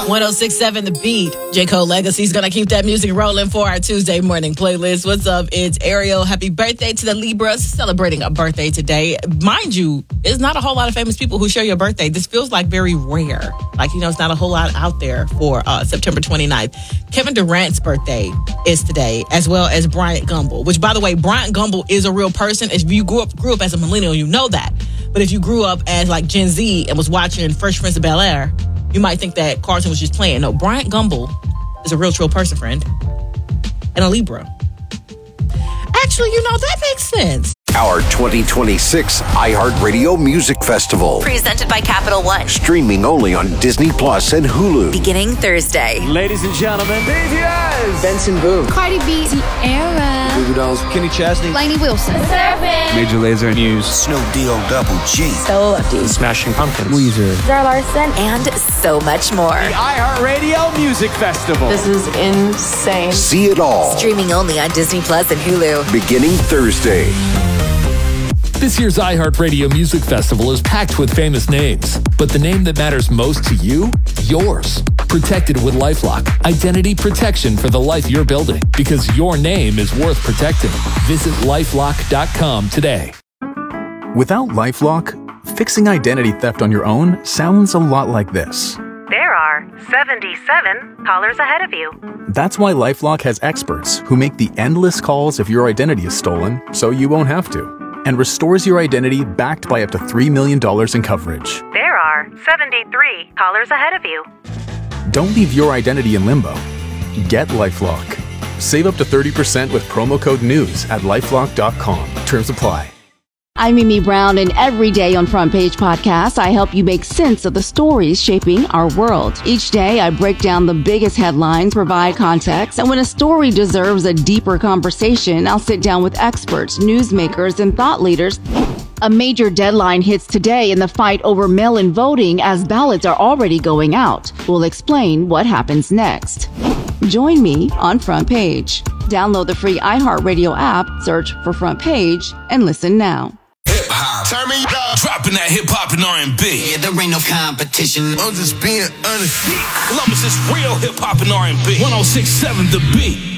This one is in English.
106.7 The Beat. J. Cole Legacy's going to keep that music rolling for our Tuesday morning playlist. What's up? It's Ariel. Happy birthday to the Libras celebrating a birthday today. Mind you, it's not a whole lot of famous people who share your birthday. This feels like very rare. It's not a whole lot out there for September 29th. Kevin Durant's birthday is today, as well as Bryant Gumbel, which, by the way, Bryant Gumbel is a real person. If you grew up as a millennial, you know that. But if you grew up as Gen Z and was watching Fresh Prince of Bel-Air, you might think that cartoon was just playing. No, Bryant Gumbel is a real true person, friend. And a Libra. Actually, that makes sense. Our 2026 iHeartRadio Music Festival. Presented by Capital One. Streaming only on Disney Plus and Hulu. Beginning Thursday. Ladies and gentlemen, BTS. Benson Boone. Cardi B. Tierra. Goo Goo Dolls. Kenny Chesney. Lainey Wilson. Major Lazer. Muse. Snoop D-O Double G. Stella Lefty. Smashing Pumpkins. Weezer. Zara Larson. And so much more. The iHeartRadio Music Festival. This is insane. See it all. Streaming only on Disney Plus and Hulu. Beginning Thursday. This year's iHeartRadio Music Festival is packed with famous names, but the name that matters most to you? Yours. Protected with LifeLock. Identity protection for the life you're building, because your name is worth protecting. Visit LifeLock.com today. Without LifeLock, fixing identity theft on your own sounds a lot like this. There are 77 callers ahead of you. That's why LifeLock has experts who make the endless calls if your identity is stolen, so you won't have to, and restores your identity backed by up to $3 million in coverage. There are 73 callers ahead of you. Don't leave your identity in limbo. Get LifeLock. Save up to 30% with promo code NEWS at LifeLock.com. Terms apply. I'm Mimi Brown, and every day on Front Page Podcast, I help you make sense of the stories shaping our world. Each day, I break down the biggest headlines, provide context, and when a story deserves a deeper conversation, I'll sit down with experts, newsmakers, and thought leaders. A major deadline hits today in the fight over mail-in voting as ballots are already going out. We'll explain what happens next. Join me on Front Page. Download the free iHeartRadio app, search for Front Page, and listen now. Hip-hop. Turn me up. Dropping that hip-hop and R&B. Yeah, there ain't no competition. I'm just being honest. Columbus is real hip-hop and R&B. 106.7 The Beat.